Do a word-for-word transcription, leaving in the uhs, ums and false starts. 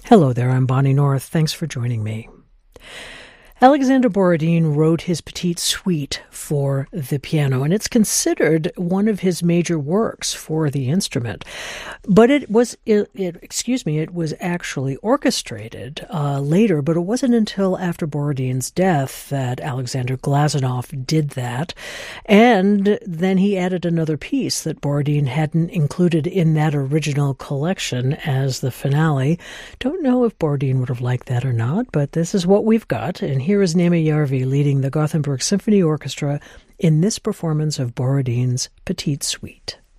Hello there, I'm Bonnie North. Thanks for joining me. Alexander Borodin wrote his Petite Suite for the piano, and it's considered one of his major works for the instrument. But it was, it, it, excuse me, it was actually orchestrated uh, later, but it wasn't until after Borodin's death that Alexander Glazunov did that. And then he added another piece that Borodin hadn't included in that original collection as the finale. Don't know if Borodin would have liked that or not, but this is what we've got, and here is Naima Järvi leading the Gothenburg Symphony Orchestra in this performance of Borodin's Petite Suite.